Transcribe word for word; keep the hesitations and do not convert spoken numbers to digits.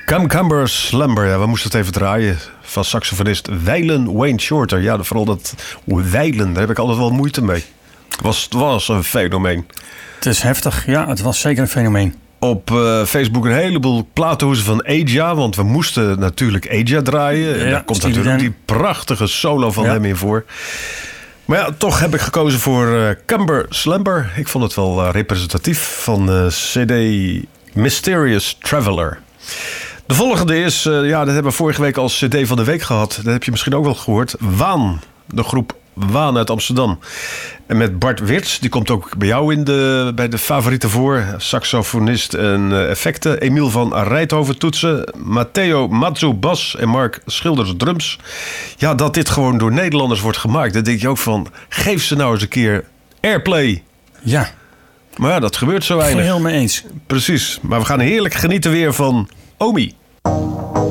Come Camber Slumber, ja, we moesten het even draaien. Van saxofonist Waylon Wayne Shorter. Ja, vooral dat Waylon, daar heb ik altijd wel moeite mee. Het was, het was een fenomeen. Het is heftig, ja, het was zeker een fenomeen. Op uh, Facebook een heleboel platenhoezen van Aja, want we moesten natuurlijk Aja draaien. En ja, daar komt Steely natuurlijk Dan. die prachtige solo van ja. hem in voor. Maar ja, toch heb ik gekozen voor uh, Camber Slumber. Ik vond het wel uh, representatief van uh, C D Mysterious Traveler. De volgende is, uh, ja, dat hebben we vorige week als C D van de week gehad. Dat heb je misschien ook wel gehoord. Waan, de groep Waan uit Amsterdam. En met Bart Wirtz, die komt ook bij jou in de, bij de favorieten voor. Saxofonist en uh, effecten. Emiel van Rijthoven toetsen. Matteo Mazzu bas en Mark Schilders drums. Ja, dat dit gewoon door Nederlanders wordt gemaakt. Dan denk je ook van, geef ze nou eens een keer airplay. Ja. Maar ja, dat gebeurt zo weinig. Geheel mee eens. Precies. Maar we gaan heerlijk genieten weer van Omi.